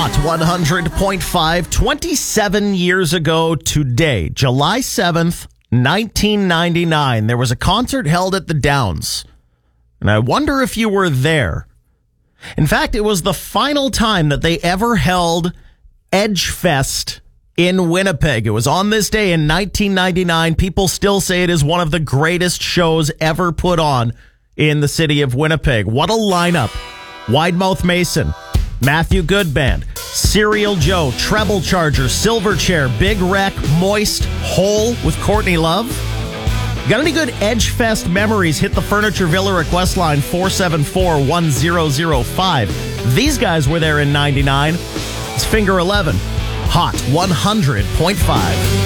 Hot 100.5, 27 years ago today, July 7th, 1999, there was a concert held at the Downs. And I wonder if you were there. In fact, it was the final time that they ever held Edgefest in Winnipeg. It was on this day in 1999. People still say it is one of the greatest shows ever put on in the city of Winnipeg. What a lineup. Widemouth Mason, Matthew Goodband, Serial Joe, Treble Charger, Silverchair, Big Wreck, Moist, Hole with Courtney Love. Got any good Edgefest memories? Hit the Furniture Villa request line 474-1005. These guys were there in 99. It's Finger 11. Hot 100.5.